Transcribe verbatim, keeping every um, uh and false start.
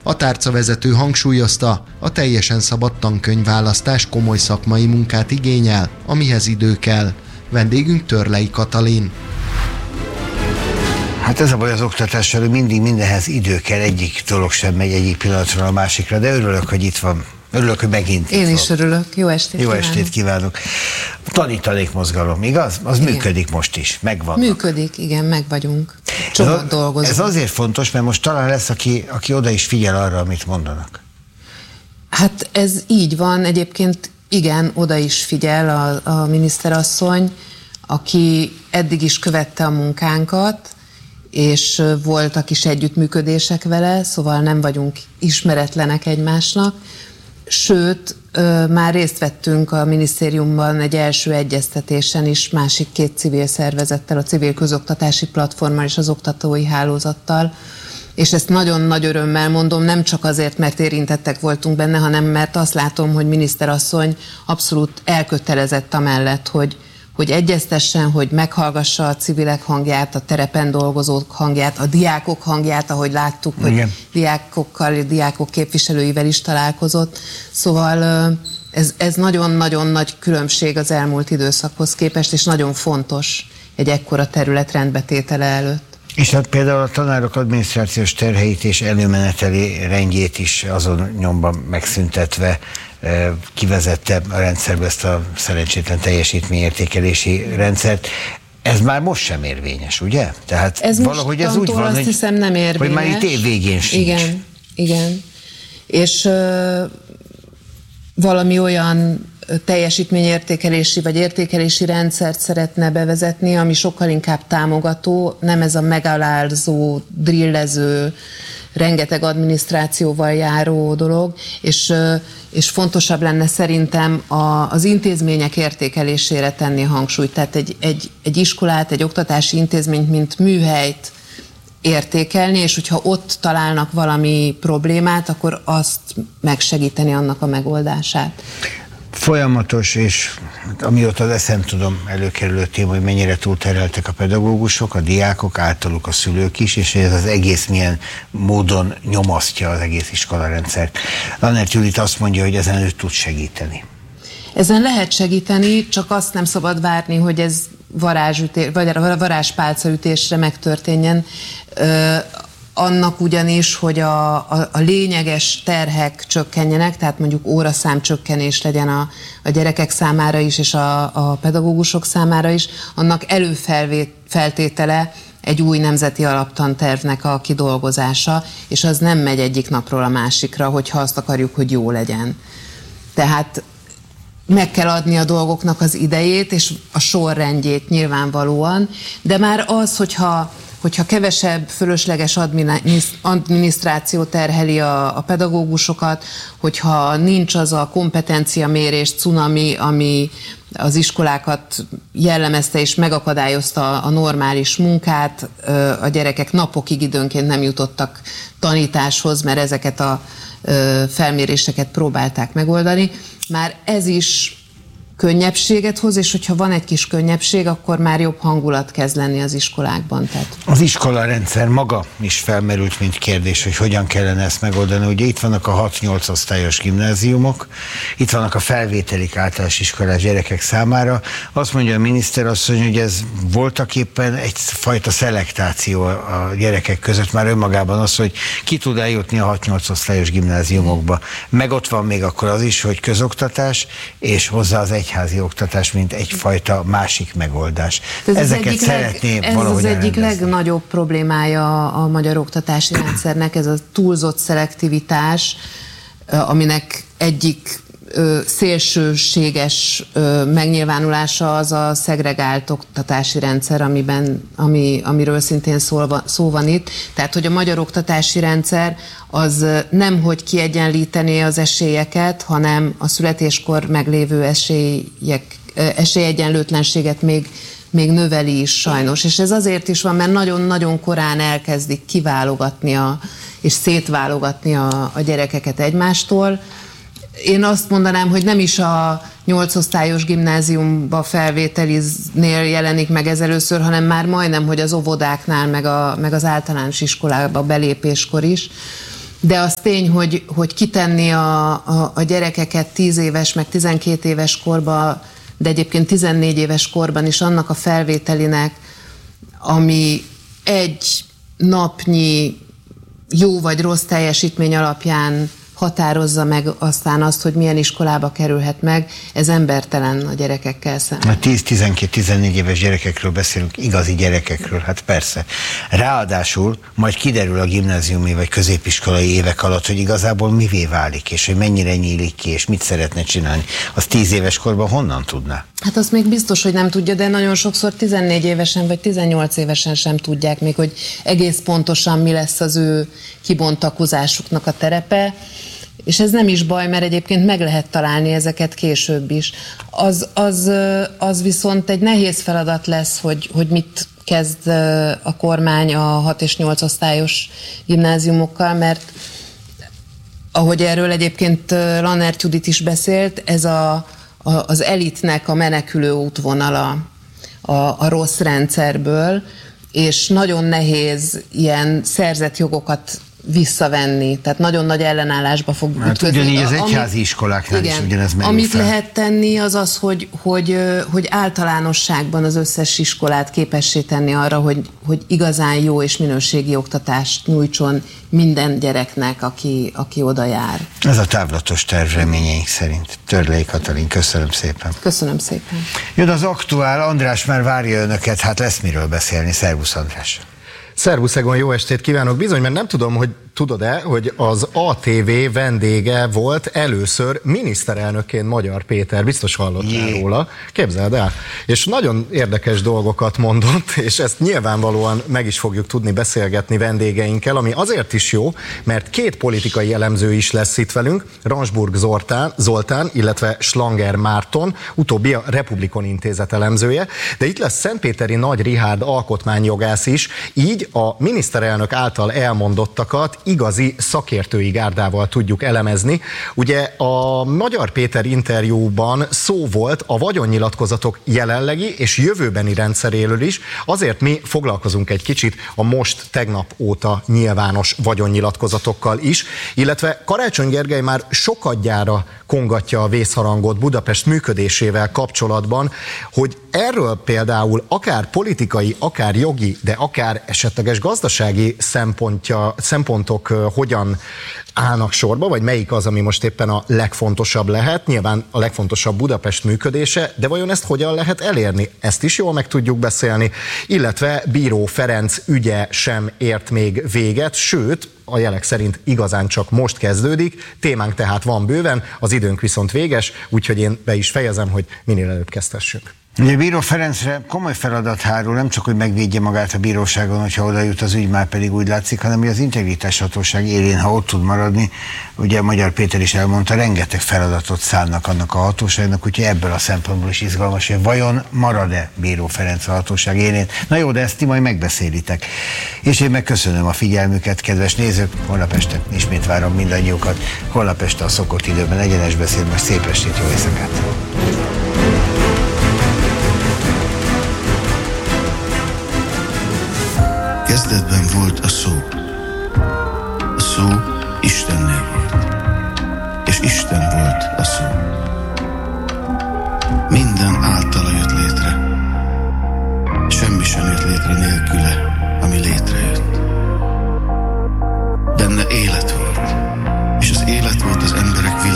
A tárcavezető hangsúlyozta, a teljesen szabad tankönyvválasztás komoly szakmai munkát igényel, amihez idő kell. Vendégünk Törlei Katalin. Hát ez a baj az oktatással, hogy mindig mindenhez idő kell, egyik dolog sem megy egyik pillanatról a másikra, de örülök, hogy itt van. Örülök, hogy megint Én itt is van. örülök. Jó estét Jó kívánok. estét kívánok. Tanítalékmozgalom, igaz? Az igen. Működik most is, megvan. Működik, igen, meg vagyunk. Csomót dolgozunk. Ez azért fontos, mert most talán lesz, aki, aki oda is figyel arra, amit mondanak. Hát ez így van, egyébként igen, oda is figyel a, a miniszterasszony, aki eddig is követte a munkánkat, és voltak is együttműködések vele, szóval nem vagyunk ismeretlenek egymásnak. Sőt, már részt vettünk a minisztériumban egy első egyeztetésen is másik két civil szervezettel, a Civil Közoktatási Platformmal és az Oktatói Hálózattal, és ezt nagyon nagy örömmel mondom, nem csak azért, mert érintettek voltunk benne, hanem mert azt látom, hogy miniszterasszony abszolút elkötelezett amellett, hogy hogy egyeztessen, hogy meghallgassa a civilek hangját, a terepen dolgozók hangját, a diákok hangját, ahogy láttuk, hogy igen. diákokkal, diákok képviselőivel is találkozott. Szóval ez, ez nagyon-nagyon nagy különbség az elmúlt időszakhoz képest, és nagyon fontos egy ekkora terület rendbetétele előtt. És hát például a tanárok adminisztrációs terheit és előmeneteli rendjét is azon nyomban megszüntetve kivezette a rendszerbe ezt a szerencsétlen teljesítményértékelési rendszert. Ez már most sem érvényes, ugye? Tehát ez valahogy ez úgy van, azt hogy, hiszem nem érvényes. Hogy már itt év végén sincs. Igen, igen. És uh, valami olyan teljesítményértékelési vagy értékelési rendszert szeretne bevezetni, ami sokkal inkább támogató, nem ez a megalázó, drillező, rengeteg adminisztrációval járó dolog, és, és fontosabb lenne szerintem a, az intézmények értékelésére tenni a hangsúlyt. Tehát egy, egy, egy iskolát, egy oktatási intézményt, mint műhelyt értékelni, és hogyha ott találnak valami problémát, akkor azt megsegíteni annak a megoldását. Folyamatos, és amióta az eszem tudom előkerülő téma, hogy mennyire túlterheltek a pedagógusok, a diákok, általuk a szülők is, és ez az egész milyen módon nyomasztja az egész iskolarendszert. Lannert Judit azt mondja, hogy ezen ő tud segíteni. Ezen lehet segíteni, csak azt nem szabad várni, hogy ez varázsütés, vagy varázspálcaütésre megtörténjen. Annak ugyanis, hogy a, a, a lényeges terhek csökkenjenek, tehát mondjuk óraszám csökkenés legyen a, a gyerekek számára is, és a, a pedagógusok számára is, annak előfeltétele egy új nemzeti alaptantervnek a kidolgozása, és az nem megy egyik napról a másikra, hogyha azt akarjuk, hogy jó legyen. Tehát meg kell adni a dolgoknak az idejét, és a sorrendjét nyilvánvalóan, de már az, hogyha hogyha kevesebb fölösleges adminisztráció terheli a, a pedagógusokat, hogyha nincs az a kompetenciamérés cunami, ami az iskolákat jellemezte és megakadályozta a normális munkát, a gyerekek napokig időnként nem jutottak tanításhoz, mert ezeket a felméréseket próbálták megoldani. Már ez is könnyebbséget hoz, és hogyha van egy kis könnyebbség, akkor már jobb hangulat kezd lenni az iskolákban. Tehát. Az iskolarendszer maga is felmerült, mint kérdés, hogy hogyan kellene ezt megoldani. Ugye itt vannak a hat-nyolc osztályos gimnáziumok, itt vannak a felvételik általános iskolás gyerekek számára. Azt mondja a miniszter asszony, hogy ez voltaképpen egyfajta szelektáció a gyerekek között, már önmagában az, hogy ki tud eljutni a hat-nyolc osztályos gimnáziumokba. Meg ott van még akkor az is, hogy közoktatás, és hozzá az egy egyházi oktatás, mint egyfajta másik megoldás. Ez Ezeket szeretné leg, valahogy Ez az egyik elrendezni. legnagyobb problémája a magyar oktatási rendszernek, ez a túlzott szelektivitás, aminek egyik ö, szélsőséges ö, megnyilvánulása az a szegregált oktatási rendszer, amiben, ami, amiről szintén szó van, szó van itt. Tehát, hogy a magyar oktatási rendszer az nem, hogy kiegyenlítené az esélyeket, hanem a születéskor meglévő esélyek, esélyegyenlőtlenséget még, még növeli is sajnos. És ez azért is van, mert nagyon-nagyon korán elkezdik kiválogatni a, és szétválogatni a, a gyerekeket egymástól. Én azt mondanám, hogy nem is a nyolc osztályos gimnáziumba felvételiznél jelenik meg ez először, hanem már majdnem, hogy az óvodáknál, meg, a, meg az általános iskolába belépéskor is. De az tény, hogy, hogy kitenni a, a, a gyerekeket tíz éves, meg tizenkét éves korban, de egyébként tizennégy éves korban is annak a felvételinek, ami egy napnyi jó vagy rossz teljesítmény alapján határozza meg aztán azt, hogy milyen iskolába kerülhet meg, ez embertelen a gyerekekkel szemben. tíz, tizenkét, tizennégy éves gyerekekről beszélünk, igazi gyerekekről, hát persze. Ráadásul majd kiderül a gimnáziumi vagy középiskolai évek alatt, hogy igazából mivé válik, és hogy mennyire nyílik ki, és mit szeretne csinálni. Az tíz éves korban honnan tudná? Hát azt még biztos, hogy nem tudja, de nagyon sokszor tizennégy évesen vagy tizennyolc évesen sem tudják még, hogy egész pontosan mi lesz az ő kibontakozásuknak a terepe, és ez nem is baj, mert egyébként meg lehet találni ezeket később is. Az, az, az viszont egy nehéz feladat lesz, hogy, hogy mit kezd a kormány a hat és nyolc osztályos gimnáziumokkal, mert ahogy erről egyébként Lannert Judit is beszélt, ez a, a, az elitnek a menekülő útvonala a, a rossz rendszerből, és nagyon nehéz ilyen szerzett jogokat visszavenni, tehát nagyon nagy ellenállásba fog hát ütközni. Ugyanígy az egyházi iskoláknál is ugyanez merül Amit fel. lehet tenni, az az, hogy, hogy, hogy általánosságban az összes iskolát képessé tenni arra, hogy, hogy igazán jó és minőségi oktatást nyújtson minden gyereknek, aki, aki oda jár. Ez a távlatos terv reményeink szerint. Törlei Katalin, köszönöm szépen. Köszönöm szépen. Jön az aktuál, András már várja önöket, hát lesz miről beszélni. Szervusz, András. Szervusz Egon, jó estét kívánok! Bizony, mert nem tudom, hogy tudod-e, hogy az á té vé vendége volt először miniszterelnökként Magyar Péter, biztos hallottál Jé. róla, képzeld el. És nagyon érdekes dolgokat mondott, és ezt nyilvánvalóan meg is fogjuk tudni beszélgetni vendégeinkkel, ami azért is jó, mert két politikai elemző is lesz itt velünk, Ransburg Zoltán, Zoltán illetve Schlanger Márton, utóbbi a Republikon Intézet elemzője, de itt lesz Szentpéteri Nagy Rihárd alkotmányjogász is, így a miniszterelnök által elmondottakat igazi szakértői gárdával tudjuk elemezni. Ugye a Magyar Péter interjúban szó volt a vagyonnyilatkozatok jelenlegi és jövőbeni rendszeréről is, azért mi foglalkozunk egy kicsit a most tegnap óta nyilvános vagyonnyilatkozatokkal is, illetve Karácsony Gergely már sokadjára kongatja a vészharangot Budapest működésével kapcsolatban, hogy erről például akár politikai, akár jogi, de akár esetleges gazdasági szempontja, szempontok hogyan állnak sorba, vagy melyik az, ami most éppen a legfontosabb lehet. Nyilván a legfontosabb Budapest működése, de vajon ezt hogyan lehet elérni? Ezt is jól meg tudjuk beszélni, illetve Bíró Ferenc ügye sem ért még véget, sőt, a jelek szerint igazán csak most kezdődik, témánk tehát van bőven, az időnk viszont véges, úgyhogy én be is fejezem, hogy minél előbb kezdhessünk. Ugye Bíró Ferencre komoly feladat hárul, nem csak, hogy megvédje magát a bíróságon, hogyha oda jut az ügy, már pedig úgy látszik, hanem hogy az integritás hatóság élén, ha ott tud maradni, ugye Magyar Péter is elmondta, rengeteg feladatot szánnak annak a hatóságnak, úgyhogy ebből a szempontból is izgalmas, hogy vajon marad-e Bíró Ferenc a hatóság élén. Na jó, de ezt ti majd megbeszélitek. És én megköszönöm a figyelmüket, kedves nézők, holnap este ismét várom mindannyiukat, holnap este a szokott időben egyenes beszéd, most szép estét, jó éjszakát! Kezdetben volt a szó. A szó Istennél volt. És Isten volt a szó. Minden általa jött létre. Semmi sem jött létre nélküle, ami létrejött. Benne élet volt. És az élet volt az emberek világa.